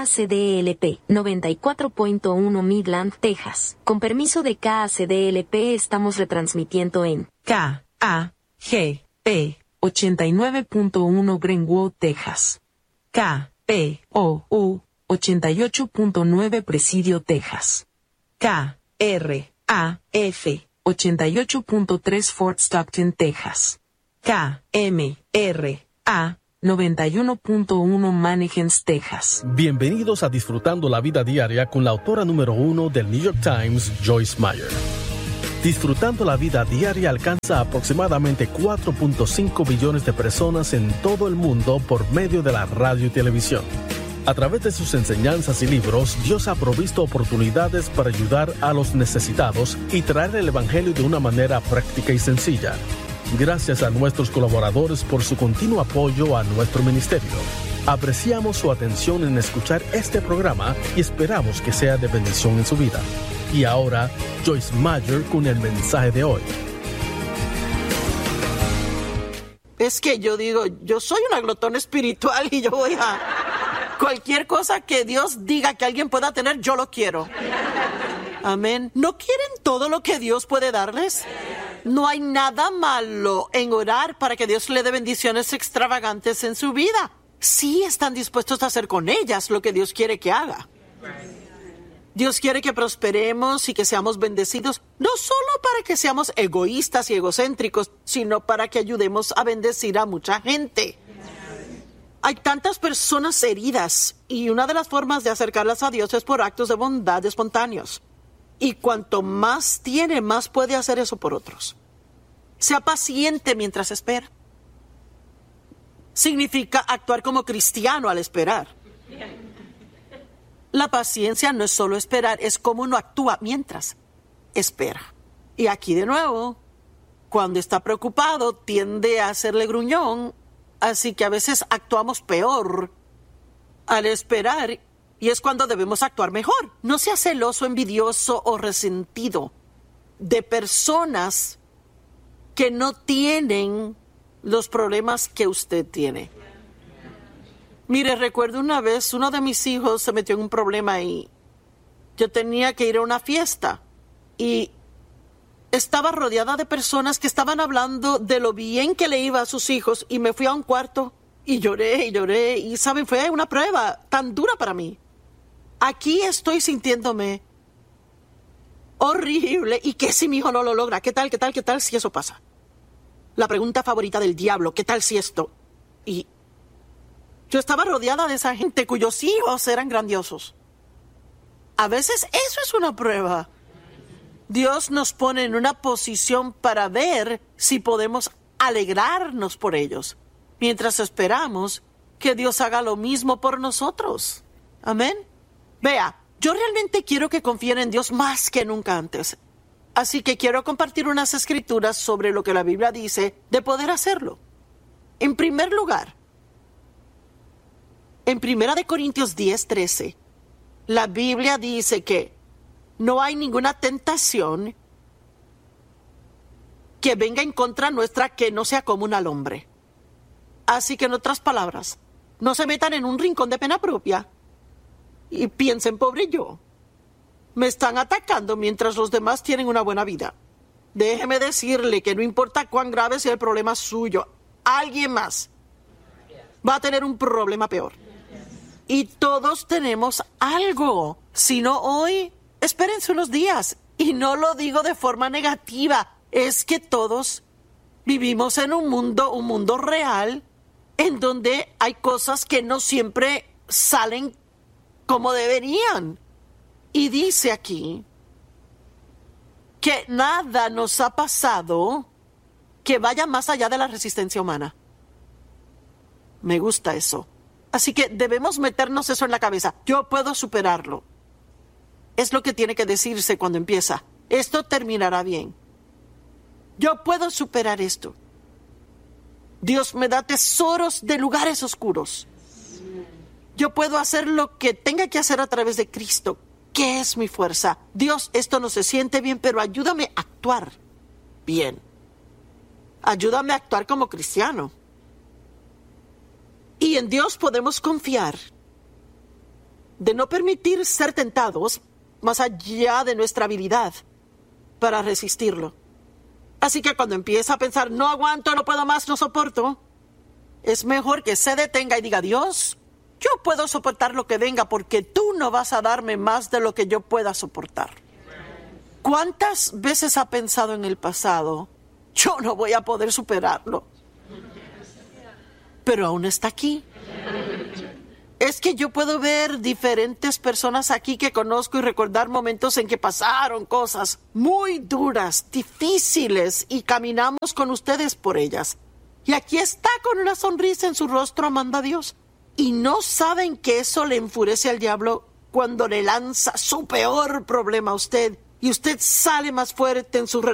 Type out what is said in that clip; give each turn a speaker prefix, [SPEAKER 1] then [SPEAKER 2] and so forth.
[SPEAKER 1] KACDLP, 94.1 Midland, Texas. Con permiso de KACDLP estamos retransmitiendo en KAGP, 89.1 Greenwood, Texas. KPOU, 88.9 Presidio, Texas. KRAF, 88.3 Fort Stockton, Texas. KMRA, 91.1 Mannequins, Texas.
[SPEAKER 2] Bienvenidos a Disfrutando la Vida Diaria con la autora número 1 del New York Times, Joyce Meyer. Disfrutando la Vida Diaria alcanza aproximadamente 4.5 billones de personas en todo el mundo por medio de la radio y televisión. A través de sus enseñanzas y libros, Dios ha provisto oportunidades para ayudar a los necesitados y traer el Evangelio de una manera práctica y sencilla. Gracias a nuestros colaboradores por su continuo apoyo a nuestro ministerio. Apreciamos su atención en escuchar este programa y esperamos que sea de bendición en su vida. Y ahora, Joyce Meyer con el mensaje de hoy.
[SPEAKER 3] Es que yo digo, yo soy una glotona espiritual y yo voy a... Cualquier cosa que Dios diga que alguien pueda tener, yo lo quiero. Amén. ¿No quieren todo lo que Dios puede darles? No hay nada malo en orar para que Dios le dé bendiciones extravagantes en su vida. Sí están dispuestos a hacer con ellas lo que Dios quiere que haga. Dios quiere que prosperemos y que seamos bendecidos, no solo para que seamos egoístas y egocéntricos, sino para que ayudemos a bendecir a mucha gente. Hay tantas personas heridas y una de las formas de acercarlas a Dios es por actos de bondad espontáneos. Y cuanto más tiene, más puede hacer eso por otros. Sea paciente mientras espera. Significa actuar como cristiano al esperar. La paciencia no es solo esperar, es cómo uno actúa mientras espera. Y aquí de nuevo, cuando está preocupado, tiende a hacerle gruñón, así que a veces actuamos peor al esperar. Y es cuando debemos actuar mejor. No sea celoso, envidioso o resentido de personas que no tienen los problemas que usted tiene. Mire, recuerdo una vez, uno de mis hijos se metió en un problema y yo tenía que ir a una fiesta. Y estaba rodeada de personas que estaban hablando de lo bien que le iba a sus hijos. Y me fui a un cuarto y lloré. Y, ¿saben? Fue una prueba tan dura para mí. Aquí estoy sintiéndome horrible. ¿Y qué si mi hijo no lo logra? ¿Qué tal si eso pasa? La pregunta favorita del diablo, ¿qué tal si esto? Y yo estaba rodeada de esa gente cuyos hijos eran grandiosos. A veces eso es una prueba. Dios nos pone en una posición para ver si podemos alegrarnos por ellos, mientras esperamos que Dios haga lo mismo por nosotros. Amén. Vea, yo realmente quiero que confíen en Dios más que nunca antes. Así que quiero compartir unas escrituras sobre lo que la Biblia dice de poder hacerlo. En primer lugar, en 1 Corintios 10:13, la Biblia dice que no hay ninguna tentación que venga en contra nuestra que no sea común al hombre. Así que en otras palabras, no se metan en un rincón de pena propia y piensen, pobre yo, me están atacando mientras los demás tienen una buena vida. Déjeme decirle que no importa cuán grave sea el problema suyo, alguien más va a tener un problema peor. Y todos tenemos algo. Si no hoy, espérense unos días. Y no lo digo de forma negativa. Es que todos vivimos en un mundo real, en donde hay cosas que no siempre salen como deberían. Y dice aquí que nada nos ha pasado que vaya más allá de la resistencia humana. Me gusta eso. Así que debemos meternos eso en la cabeza. Yo puedo superarlo. Es lo que tiene que decirse cuando empieza. Esto terminará bien. Yo puedo superar esto. Dios me da tesoros de lugares oscuros. Yo puedo hacer lo que tenga que hacer a través de Cristo, que es mi fuerza. Dios, esto no se siente bien, pero ayúdame a actuar bien. Ayúdame a actuar como cristiano. Y en Dios podemos confiar. de no permitir ser tentados más allá de nuestra habilidad para resistirlo. Así que cuando empieza a pensar, no aguanto, no puedo más, no soporto, es mejor que se detenga y diga, Dios, yo puedo soportar lo que venga porque tú no vas a darme más de lo que yo pueda soportar. ¿Cuántas veces ha pensado en el pasado, yo no voy a poder superarlo? Pero aún está aquí. Es que yo puedo ver diferentes personas aquí que conozco y recordar momentos en que pasaron cosas muy duras, difíciles, y caminamos con ustedes por ellas. Y aquí está con una sonrisa en su rostro amando a Dios. Y no saben que eso le enfurece al diablo cuando le lanza su peor problema a usted y usted sale más fuerte en su